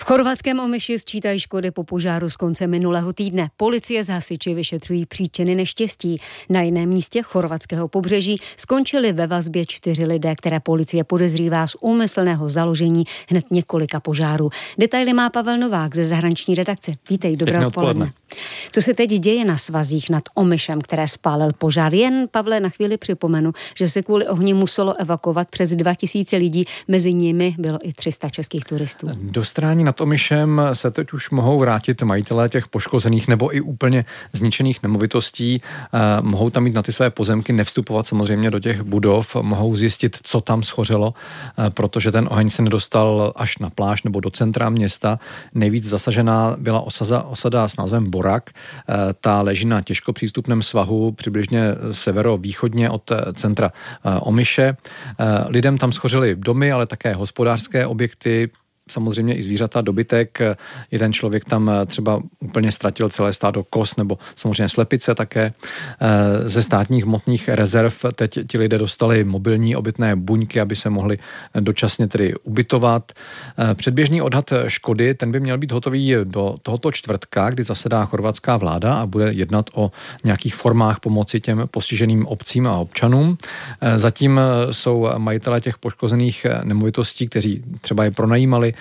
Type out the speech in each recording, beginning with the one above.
chorvatském Omiši sčítají škody po požáru z konce minulého týdne. Policie s hasiči vyšetřují příčiny neštěstí. Na jiném místě chorvatského pobřeží skončili ve vazbě 4 lidé, které policie podezřívá z úmyslného založení hned několika požárů. Detaily má Pavel Novák ze zahraniční redakce. Vítej, dobré odpoledne. Co se teď děje na svazích nad Omišem, které spálil požár? Jen, Pavle, na chvíli připomenu, že se kvůli ohni muselo evakuovat přes 2000 lidí, mezi nimi bylo i 300 českých turistů. Do Strání nad Omišem se teď už mohou vrátit majitelé těch poškozených nebo i úplně zničených nemovitostí. Mohou tam jít na ty své pozemky, nevstupovat samozřejmě do těch budov, mohou zjistit, co tam schořelo, protože ten oheň se nedostal až na pláž nebo do centra města. Nejvíc zasažená byla osada s názvem Borak. Ta leží na těžko přístupném svahu přibližně severovýchodně od centra Omiše. Lidem tam schořely domy, ale také hospodářské objekty, samozřejmě i zvířata, dobytek. Jeden člověk tam třeba úplně ztratil celé stádo koz nebo samozřejmě slepice také. Ze státních hmotných rezerv teď ti lidé dostali mobilní obytné buňky, aby se mohli dočasně tedy ubytovat. Předběžný odhad škody, ten by měl být hotový do tohoto čtvrtka, kdy zasedá chorvatská vláda a bude jednat o nějakých formách pomoci těm postiženým obcím a občanům. Zatím jsou majitelé těch poškozených nemovitostí, kteří třeba je pronajímali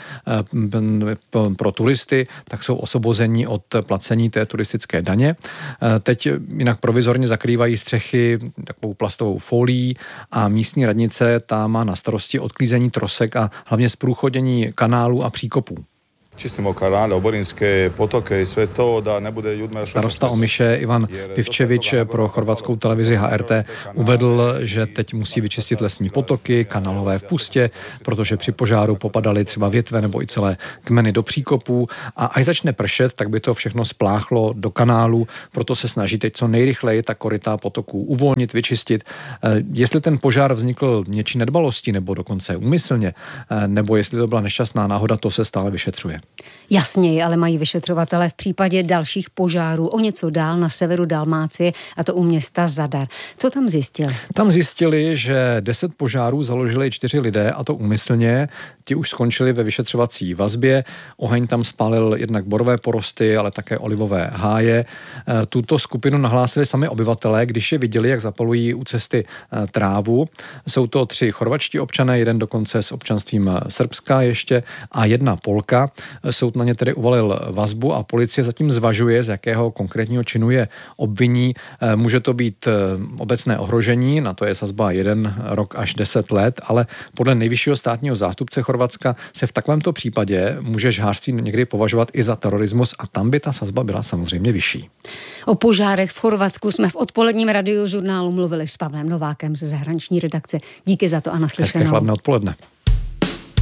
pro turisty, tak jsou osvobození od placení té turistické daně. Teď jinak provizorně zakrývají střechy takovou plastovou folií a místní radnice ta má na starosti odklízení trosek a hlavně zprůchodění kanálů a příkopů. Čistimo kanály, oborinské potoky, sve to, da nebude ljudima... Starosta Omiše Ivan Pivčevič pro chorvatskou televizi HRT uvedl, že teď musí vyčistit lesní potoky, kanálové v pustě, protože při požáru popadaly třeba větve nebo i celé kmeny do příkopů a až začne pršet, tak by to všechno spláchlo do kanálu, proto se snaží teď co nejrychleji ta koryta potoků uvolnit, vyčistit. Jestli ten požár vznikl něčí nedbalostí nebo dokonce úmyslně, nebo jestli to byla nešťastná náhoda, to se stále vyšetřuje. Jasněji, ale mají vyšetřovatelé v případě dalších požárů o něco dál na severu Dalmácie, a to u města Zadar. Co tam zjistili? Tam zjistili, že 10 požárů založili 4 lidé, a to úmyslně. Ti už skončili ve vyšetřovací vazbě. Oheň tam spálil jednak borové porosty, ale také olivové háje. Tuto skupinu nahlásili sami obyvatelé, když je viděli, jak zapalují u cesty trávu. Jsou to 3 chorvačtí občané, jeden dokonce s občanstvím Srbska ještě a jedna Polka. Soud na ně tedy uvalil vazbu a policie zatím zvažuje, z jakého konkrétního činu je obviní. Může to být obecné ohrožení, na to je sazba 1 rok až 10 let, ale podle nejvyššího státního zástupce Chorvatska se v takovémto případě může žhářství někdy považovat i za terorismus a tam by ta sazba byla samozřejmě vyšší. O požárech v Chorvatsku jsme v odpoledním radiožurnálu mluvili s Pavlem Novákem ze zahraniční redakce. Díky za to a naslyšenou. Hezké chladné odpoledne.